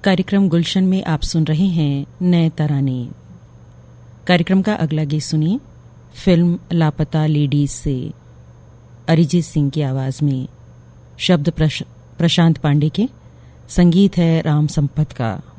कार्यक्रम गुलशन में आप सुन रहे हैं नए तराने। कार्यक्रम का अगला गीत सुनिए फिल्म लापता लेडीज से अरिजीत सिंह की आवाज में। शब्द प्रशांत पांडे के, संगीत है राम संपत का।